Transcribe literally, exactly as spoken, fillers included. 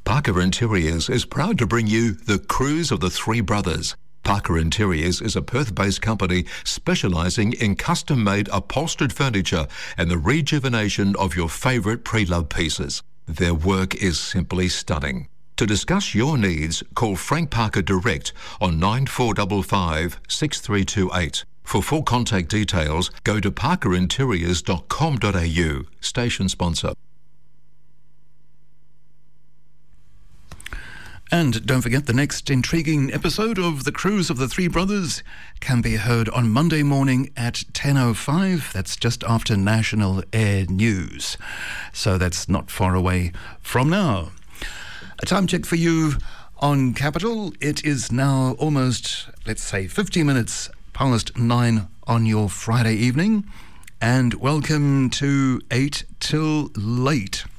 Parker Interiors is proud to bring you The Cruise of the Three Brothers. Parker Interiors is a Perth-based company specialising in custom-made upholstered furniture and the rejuvenation of your favourite pre-loved pieces. Their work is simply stunning. To discuss your needs, call Frank Parker direct on nine four five five, six three two eight. For full contact details, go to parker interiors dot com dot a u. Station sponsor. And don't forget, the next intriguing episode of The Cruise of the Three Brothers can be heard on Monday morning at ten oh five. That's just after National Air News. So that's not far away from now. A time check for you on Capital. It is now almost, let's say, fifty minutes past nine on your Friday evening. And welcome to eight till late.